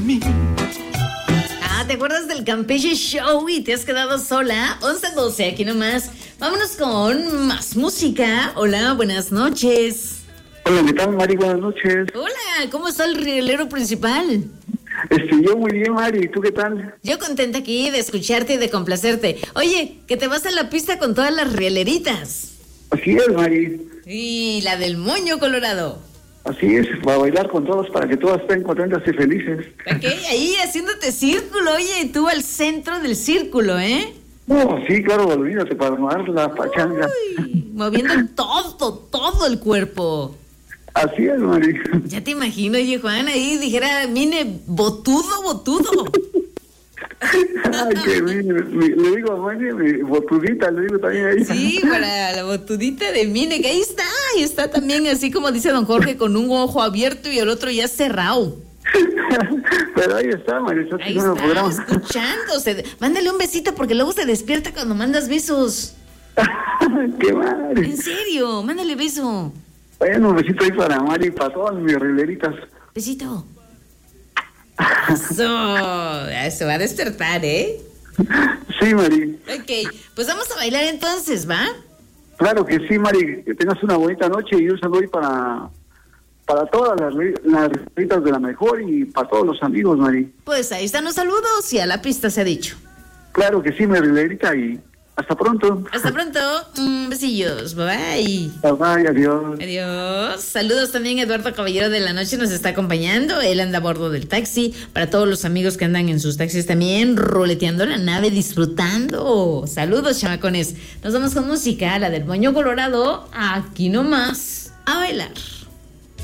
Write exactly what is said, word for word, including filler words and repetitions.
Ah, ¿te acuerdas del Campeche Show y te has quedado sola? once doce, aquí nomás. Vámonos con más música. Hola, buenas noches. Hola, ¿qué tal, Mari? Buenas noches. Hola, ¿cómo está el rielero principal? Este, yo muy bien, Mari. ¿Tú qué tal? Yo contenta aquí de escucharte y de complacerte. Oye, que te vas a la pista con todas las rieleritas. Así es, Mari. Y la del moño colorado. Así es, para bailar con todos, para que todas estén contentas y felices. Ok, ahí haciéndote círculo, oye, y tú al centro del círculo, ¿eh? No, sí, claro, olvídate, para armar la pachanga. Uy, moviendo todo, todo el cuerpo. Así es, Mari. Ya te imagino, oye, Juan, ahí dijera, mire, botudo, botudo. Ay, que mi, mi, le digo a Mari, mi botudita, le digo también ahí. Sí, para la botudita de Mine, que ahí está, ahí está también, así como dice don Jorge, con un ojo abierto y el otro ya cerrado. Pero ahí está, Mari, está Ahí haciendo está, el programa. escuchándose. Mándale un besito porque luego se despierta cuando mandas besos. ¡Qué madre! En serio, mándale beso. Bueno, un besito ahí para Mari y para todas mis rileritas. Besito. Eso, se va a despertar, ¿eh? Sí, Mari. Ok, pues vamos a bailar entonces, ¿va? Claro que sí, Mari, que tengas una bonita noche y un saludo ahí para, para todas las, las rileritas de la mejor y para todos los amigos, Mari. Pues ahí están los saludos y a la pista se ha dicho. Claro que sí, mi rilerita, y hasta pronto. Hasta pronto. Mm, besillos. Bye bye. Bye, bye, adiós. Adiós. Saludos también a Eduardo Caballero de la Noche, nos está acompañando. Él anda a bordo del taxi. Para todos los amigos que andan en sus taxis también, roleteando la nave, disfrutando. Saludos, chamacones. Nos vamos con música, la del moño colorado. Aquí nomás. A bailar.